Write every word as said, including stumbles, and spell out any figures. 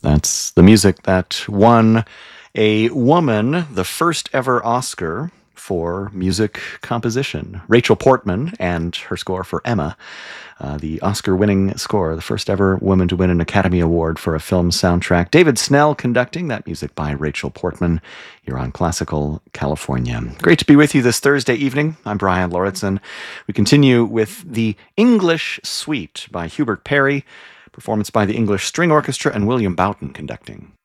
That's the music that won a woman the first ever Oscar for music composition. Rachel Portman and her score for Emma, uh, the Oscar-winning score, the first ever woman to win an Academy Award for a film soundtrack. David Snell conducting that music by Rachel Portman here on Classical California. Great to be with you this Thursday evening. I'm Brian Lauritsen. We continue with the English Suite by Hubert Parry, performance by the English String Orchestra and William Boughton conducting.